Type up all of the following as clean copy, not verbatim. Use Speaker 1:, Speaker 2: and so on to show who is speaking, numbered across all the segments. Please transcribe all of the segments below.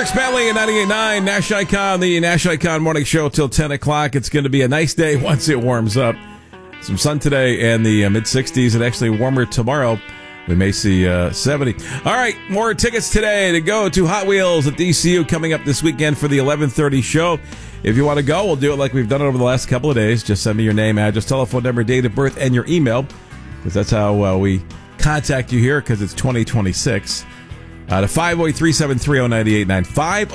Speaker 1: Marks Batley at 98.9 Nash Icon, the Nash Icon Morning Show till 10 o'clock. It's going to be a nice day once it warms up. Some sun today and the mid-60s, and actually warmer tomorrow. We may see 70. All right, more tickets today to go to Hot Wheels at DCU coming up this weekend for the 11:30 show. If you want to go, we'll do it like we've done it over the last couple of days. Just send me your name, address, telephone number, date of birth, and your email, because that's how we contact you here, because it's 2026. To 508-373-0989,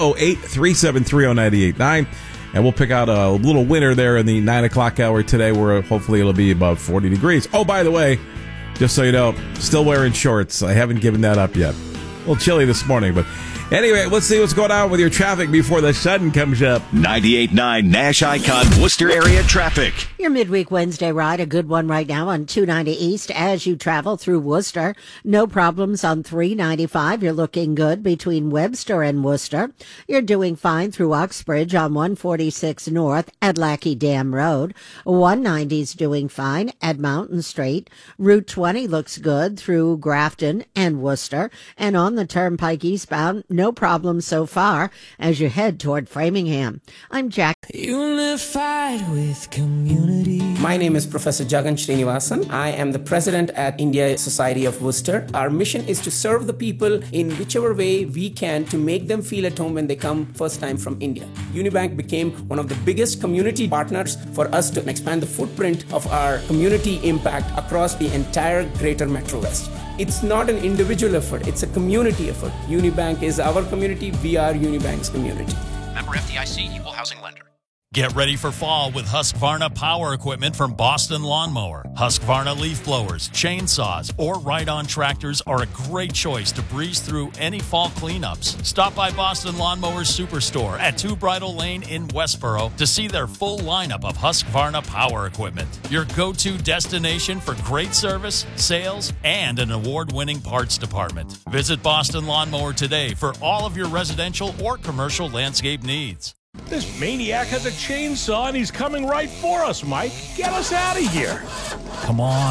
Speaker 1: 508-373-0989, and we'll pick out a little winner there in the 9 o'clock hour today, where hopefully it'll be above 40 degrees. Oh, by the way, just so you know, still wearing shorts. I haven't given that up yet. A little chilly this morning, but anyway, let's see what's going on with your traffic before the sun comes up.
Speaker 2: 98.9 Nash Icon Worcester area traffic.
Speaker 3: Your midweek Wednesday ride, a good one right now on 290 East as you travel through Worcester. No problems on 395. You're looking good between Webster and Worcester. You're doing fine through Uxbridge on 146 North at Lackey Dam Road. 190's doing fine at Mountain Street. Route 20 looks good through Grafton and Worcester. And on the Turnpike eastbound, no problem so far as you head toward Framingham. I'm Jack.
Speaker 4: Unified with community.
Speaker 5: My name is Professor Jagan Srinivasan. I am the president at India Society of Worcester. Our mission is to serve the people in whichever way we can to make them feel at home when they come first time from India. Unibank became one of the biggest community partners for us to expand the footprint of our community impact across the entire greater Metro West. It's not an individual effort, it's a community effort. Unibank is our community, we are Unibank's community.
Speaker 6: Member FDIC, Equal Housing Lender.
Speaker 7: Get ready for fall with Husqvarna power equipment from Boston Lawnmower. Husqvarna leaf blowers, chainsaws, or ride-on tractors are a great choice to breeze through any fall cleanups. Stop by Boston Lawnmowers Superstore at 2 Bridle Lane in Westboro to see their full lineup of Husqvarna power equipment. Your go-to destination for great service, sales, and an award-winning parts department. Visit Boston Lawnmower today for all of your residential or commercial landscape needs.
Speaker 8: This maniac has a chainsaw and he's coming right for us, Mike. Get us out of here.
Speaker 7: Come on.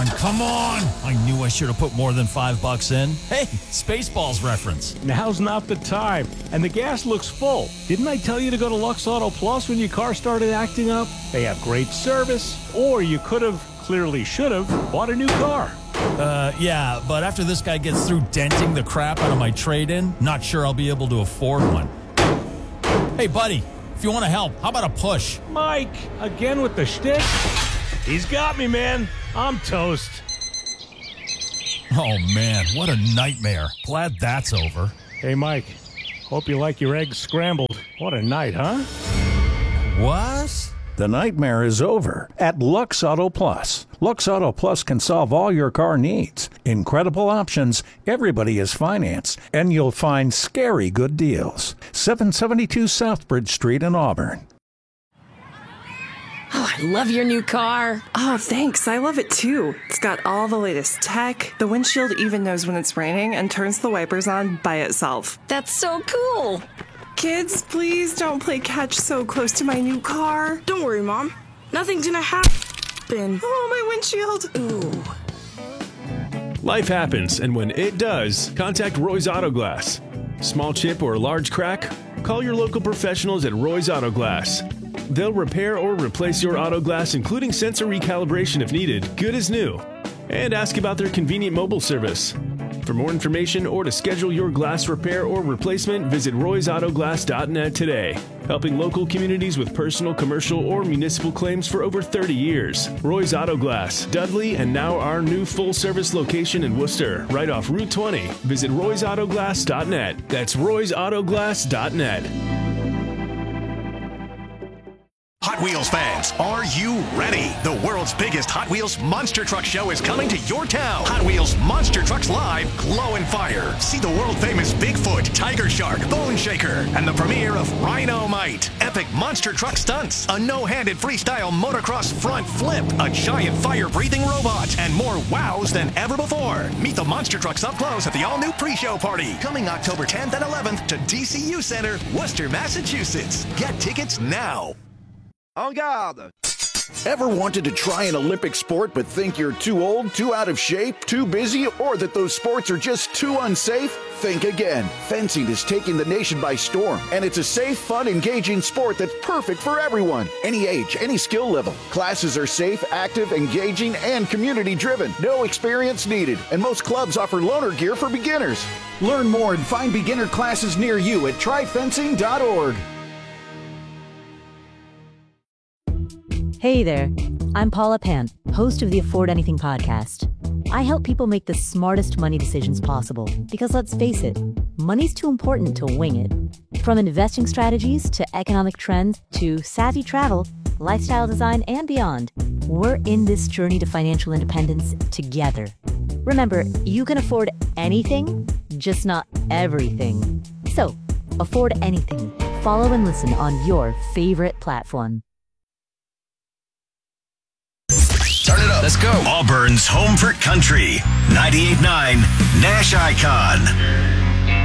Speaker 7: I knew I should have put more than $5 in. Hey, Spaceballs reference.
Speaker 8: Now's not the time. And the gas looks full. Didn't I tell you to go to Lux Auto Plus when your car started acting up? They have great service. Or you could have, clearly should have, bought a new car.
Speaker 7: Yeah, but after this guy gets through denting the crap out of my trade-in, not sure I'll be able to afford one. Hey, buddy. If you want to help, how about a push?
Speaker 8: Mike, again with the shtick? He's got me, man. I'm toast.
Speaker 7: Oh, man, what a nightmare. Glad that's over.
Speaker 8: Hey, Mike, hope you like your eggs scrambled. What a night, huh?
Speaker 7: What?
Speaker 9: The nightmare is over at Lux Auto Plus. Lux Auto Plus can solve all your car needs. Incredible options, everybody is financed, and you'll find scary good deals. 772 Southbridge Street in Auburn.
Speaker 10: Oh, I love your new car.
Speaker 11: Oh, thanks. I love it too. It's got all the latest tech. The windshield even knows when it's raining and turns the wipers on by itself.
Speaker 10: That's so cool.
Speaker 11: Kids, please don't play catch so close to my new car.
Speaker 12: Don't worry, Mom. Nothing's gonna happen.
Speaker 11: Oh, my windshield.
Speaker 12: Ooh.
Speaker 13: Life happens, and when it does, contact Roy's Auto Glass. Small chip or large crack? Call your local professionals at Roy's Auto Glass. They'll repair or replace your auto glass, including sensor recalibration if needed, good as new. And ask about their convenient mobile service. For more information or to schedule your glass repair or replacement, visit roysautoglass.net today. Helping local communities with personal, commercial, or municipal claims for over 30 years. Roy's Auto Glass, Dudley, and now our new full-service location in Worcester, right off Route 20. Visit roysautoglass.net. That's roysautoglass.net.
Speaker 2: Hot Wheels fans, are you ready? The world's biggest Hot Wheels Monster Truck Show is coming to your town. Hot Wheels Monster Trucks Live, Glow and Fire. See the world-famous Bigfoot, Tiger Shark, Bone Shaker, and the premiere of Rhino-Mite. Epic monster truck stunts, a no-handed freestyle motocross front flip, a giant fire-breathing robot, and more wows than ever before. Meet the monster trucks up close at the all-new pre-show party. Coming October 10th and 11th to DCU Center, Worcester, Massachusetts. Get tickets now.
Speaker 14: En garde! Ever wanted to try an Olympic sport but think you're too old, too out of shape, too busy, or that those sports are just too unsafe? Think again. Fencing is taking the nation by storm, and it's a safe, fun, engaging sport that's perfect for everyone. Any age, any skill level. Classes are safe, active, engaging, and community-driven. No experience needed, and most clubs offer loaner gear for beginners. Learn more and find beginner classes near you at tryfencing.org.
Speaker 15: Hey there, I'm Paula Pant, host of the Afford Anything podcast. I help people make the smartest money decisions possible because, let's face it, money's too important to wing it. From investing strategies to economic trends to savvy travel, lifestyle design, and beyond, we're in this journey to financial independence together. Remember, you can afford anything, just not everything. So, afford anything. Follow and listen on your favorite platform.
Speaker 2: Turn it up. Let's go. Auburn's home for country. 98.9 Nash Icon.